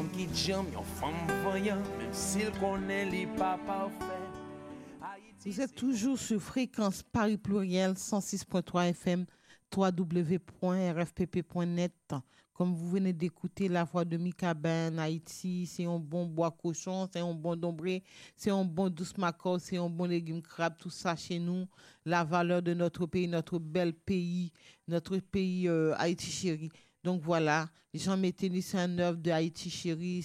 femme qui jam, yon femme voyant, même s'il connaît les pas parfaits. Vous êtes toujours sur Fréquence Paris Pluriel 106.3 FM, www.rfpp.net. Comme vous venez d'écouter la voix de Mika Ben, Haïti, c'est un bon bois cochon, c'est un bon dombré, c'est un bon douce macaw, c'est un bon légume crabe, tout ça chez nous. La valeur de notre pays, notre bel pays, notre pays Haïti chéri. Donc voilà, Jean Mételli, c'est un œuvre de Haïti chéri,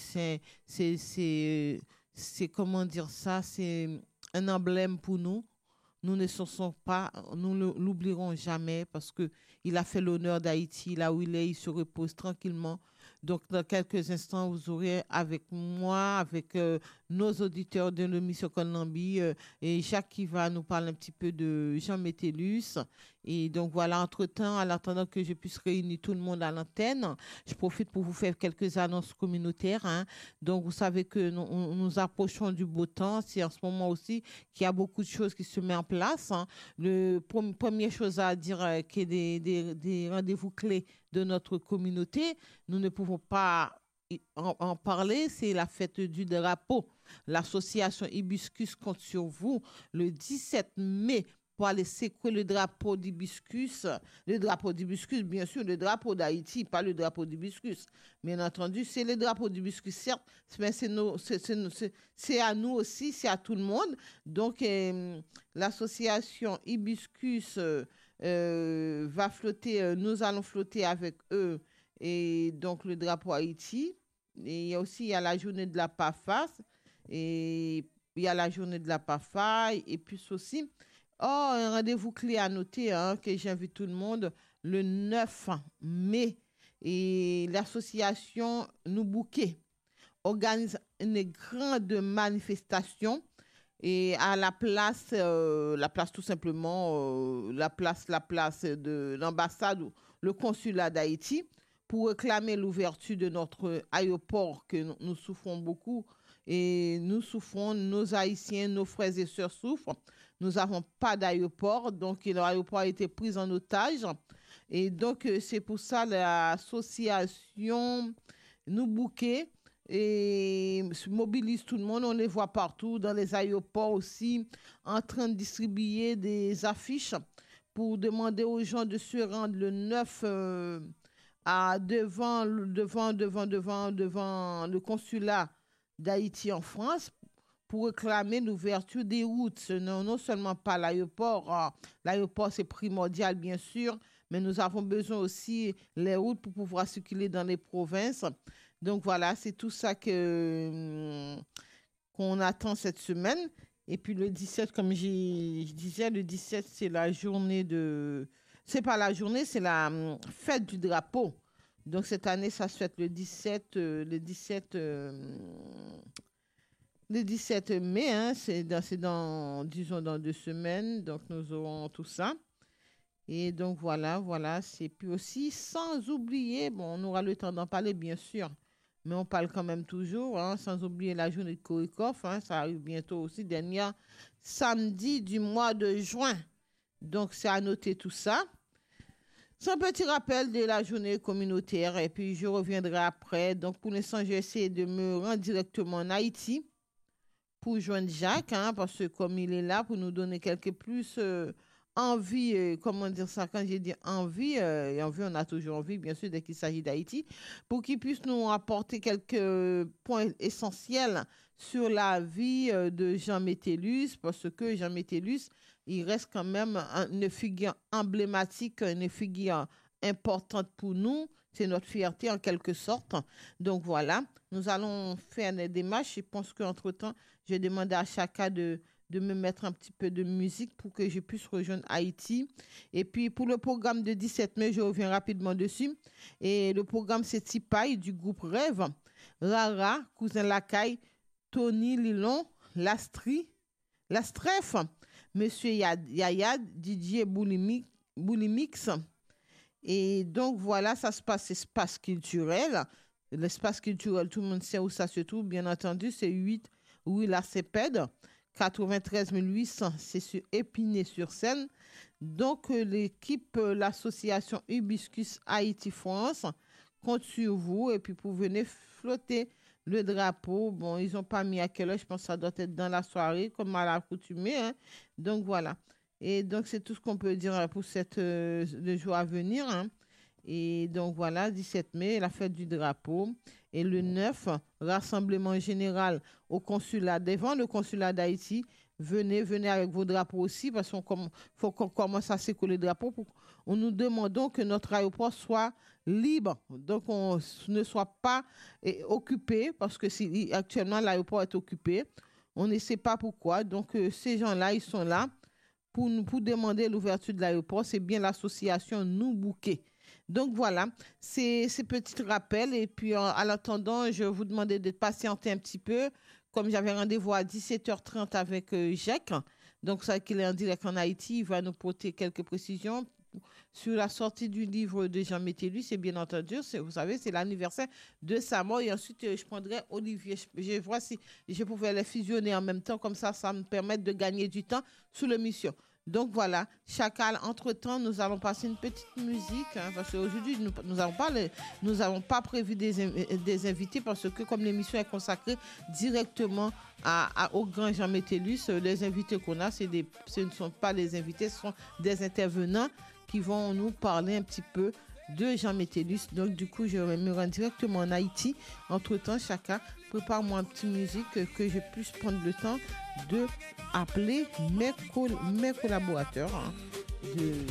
c'est comment dire ça, c'est un emblème pour nous. Nous ne cessons pas, nous ne l'oublierons jamais parce que il a fait l'honneur d'Haïti. Là où il est, il se repose tranquillement. Donc, dans quelques instants, vous aurez avec moi, avec nos auditeurs de l'émission Conlambi et Jacques qui va nous parler un petit peu de Jean Métellus. Et donc, voilà, entre-temps, en attendant que je puisse réunir tout le monde à l'antenne, je profite pour vous faire quelques annonces communautaires. Hein. Donc, vous savez que nous approchons du beau temps. C'est en ce moment aussi qu'il y a beaucoup de choses qui se mettent en place. Hein. Première chose à dire, qu'il y a des rendez-vous clés de notre communauté. Nous ne pouvons pas en parler, c'est la fête du drapeau. L'association Hibiscus compte sur vous le 17 mai pour aller secouer le drapeau d'Hibiscus. Le drapeau d'Hibiscus, bien sûr, le drapeau d'Haïti, pas le drapeau d'Hibiscus. Bien entendu, c'est le drapeau d'Hibiscus, certes, mais c'est à nous aussi, c'est à tout le monde. Donc, l'association Hibiscus va flotter, nous allons flotter avec eux, et donc le drapeau Haïti. Et il y a la journée de la PAFA, et il y a la journée de la PAFA, et puis aussi, un rendez-vous clé à noter, hein, que j'invite tout le monde, le 9 mai, et l'association Nous Bouquet organise une grande manifestation et à la place tout simplement, la place de l'ambassade ou le consulat d'Haïti pour réclamer l'ouverture de notre aéroport que nous souffrons beaucoup et nous souffrons, nos Haïtiens, nos frères et sœurs souffrent. Nous n'avons pas d'aéroport, donc l'aéroport a été pris en otage. Et donc, c'est pour ça l'association Nous Bouquet et mobilise tout le monde. On les voit partout, dans les aéroports aussi, en train de distribuer des affiches pour demander aux gens de se rendre le 9 devant le consulat d'Haïti en France pour réclamer l'ouverture des routes. Non seulement pas l'aéroport, l'aéroport c'est primordial bien sûr, mais nous avons besoin aussi les routes pour pouvoir circuler dans les provinces. Donc voilà, c'est tout ça qu'on attend cette semaine. Et puis le 17, comme je disais, le 17 c'est la journée de... C'est pas la journée, c'est la fête du drapeau. Donc cette année, ça se fête le 17 mai, hein, disons, dans 2 semaines. Donc, nous aurons tout ça. Et donc, voilà. C'est puis aussi, sans oublier, bon, on aura le temps d'en parler, bien sûr. Mais on parle quand même toujours, hein, sans oublier la journée de Korikov. Hein, ça arrive bientôt aussi, dernier samedi du mois de juin. Donc, c'est à noter tout ça. C'est un petit rappel de la journée communautaire. Et puis, je reviendrai après. Donc, pour l'instant, j'ai essayé de me rendre directement en Haïti pour joindre Jacques, hein, parce que comme il est là pour nous donner quelques plus envie, comment dire ça, quand j'ai dit envie, et envie, on a toujours envie, bien sûr, dès qu'il s'agit d'Haïti, pour qu'il puisse nous apporter quelques points essentiels sur la vie de Jean Métellus, parce que Jean Métellus, il reste quand même une figure emblématique, une figure importante pour nous. C'est notre fierté en quelque sorte. Donc voilà, nous allons faire des démarches. Je pense qu'entre-temps, je vais demander à chacun de me mettre un petit peu de musique pour que je puisse rejoindre Haïti. Et puis pour le programme de 17 mai, je reviens rapidement dessus. Et le programme, c'est Tipaï du groupe Rêve, Rara, Cousin Lacaille, Tony Lilon, Lastref, Monsieur Yaya, Didier Boulimix. Et donc, voilà, ça se passe espace culturel. L'espace culturel, tout le monde sait où ça se trouve. Bien entendu, c'est 8 rue La Cépède, 93 800, c'est sur Épinay-sur-Seine. Donc, l'équipe, l'association Hibiscus Haïti France compte sur vous et puis pour venir flotter Le drapeau, bon, ils n'ont pas mis à quelle heure, je pense que ça doit être dans la soirée, comme à l'accoutumée, hein. Donc voilà. Et donc, c'est tout ce qu'on peut dire pour le jour à venir, hein. Et donc voilà, 17 mai, la fête du drapeau. Et le 9, rassemblement général au consulat, devant le consulat d'Haïti. Venez avec vos drapeaux aussi, parce qu'il faut qu'on commence à sécoler les drapeaux. Nous demandons que notre aéroport soit libre, donc on ne soit pas occupé, parce que si actuellement l'aéroport est occupé, on ne sait pas pourquoi. Donc ces gens-là, ils sont là pour demander l'ouverture de l'aéroport. C'est bien l'association Nous Bouquet. Donc voilà, c'est ces petits rappels. Et puis en attendant, je vais vous demander de patienter un petit peu. Comme j'avais rendez-vous à 17h30 avec Jacques, donc ça qu'il est en direct en Haïti, il va nous porter quelques précisions sur la sortie du livre de Jean Métellus. C'est bien entendu, vous savez, c'est l'anniversaire de sa mort. Et ensuite, je prendrai Olivier. Je vois si je pouvais les fusionner en même temps, comme ça me permet de gagner du temps sur l'émission. Donc voilà, Chacal, entre-temps, nous allons passer une petite musique, hein, parce qu'aujourd'hui, nous n'avons pas prévu des invités, parce que comme l'émission est consacrée directement au grand Jean Métellus, les invités qu'on a, ce ne sont pas les invités, ce sont des intervenants qui vont nous parler un petit peu de Jean Métellus. Donc du coup, je vais me rendre directement en Haïti. Entre-temps, Chaka, prépare-moi une petite musique que je puisse prendre le temps de appeler mes collaborateurs, hein,